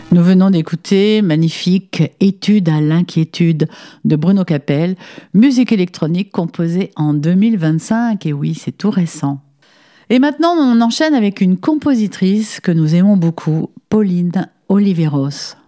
Nous venons d'écouter magnifique Étude à l'inquiétude de Bruno Capel, musique électronique composée en 2025, et oui, c'est tout récent. Et maintenant, on enchaîne avec une compositrice que nous aimons beaucoup, Pauline Oliveros.